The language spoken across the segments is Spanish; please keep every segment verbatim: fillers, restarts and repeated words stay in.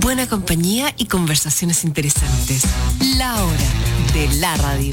buena compañía y conversaciones interesantes. La hora de la radio.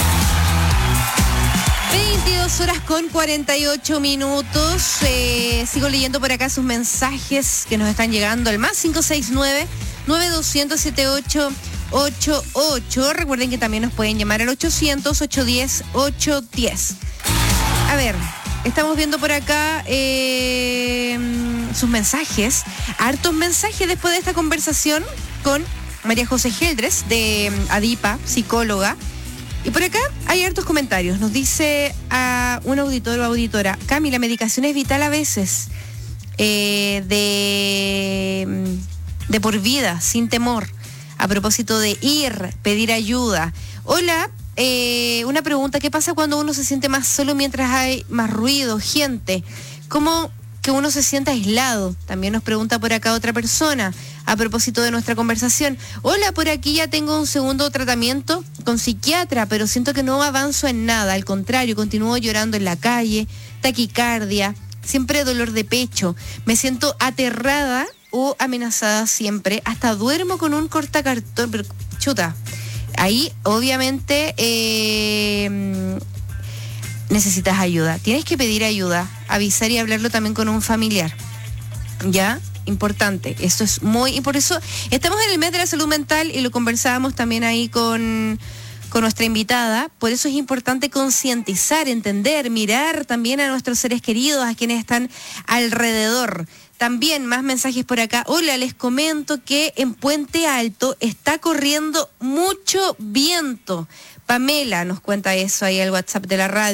veintidós horas con cuarenta y ocho minutos. Eh, sigo leyendo por acá sus mensajes que nos están llegando al más cinco seis nueve, nueve dos cero cero, siete ocho ocho ocho. Recuerden que también nos pueden llamar al ochocientos, ochocientos diez, ochocientos diez. A ver, estamos viendo por acá eh, sus mensajes. Hartos mensajes después de esta conversación con María José Geldres de Adipa, psicóloga. Y por acá hay hartos comentarios. Nos dice a un auditor o auditora: Cami, la medicación es vital a veces, eh, de, de por vida, sin temor. A propósito de ir, pedir ayuda. Hola, eh, una pregunta: ¿qué pasa cuando uno se siente más solo mientras hay más ruido, gente? ¿Cómo que uno se siente aislado? También nos pregunta por acá otra persona a propósito de nuestra conversación. Hola, por aquí ya tengo un segundo tratamiento con psiquiatra, pero siento que no avanzo en nada. Al contrario, continúo llorando en la calle, taquicardia, siempre dolor de pecho. Me siento aterrada o amenazada siempre. Hasta duermo con un cortacartón. Pero, chuta, ahí obviamente eh, necesitas ayuda. Tienes que pedir ayuda, avisar y hablarlo también con un familiar. ¿Ya? Importante, esto es muy... Y por eso estamos en el mes de la salud mental y lo conversábamos también ahí con, con nuestra invitada. Por eso es importante concientizar, entender, mirar también a nuestros seres queridos, a quienes están alrededor. También más mensajes por acá. Hola, les comento que en Puente Alto está corriendo mucho viento. Pamela nos cuenta eso ahí al WhatsApp de la radio.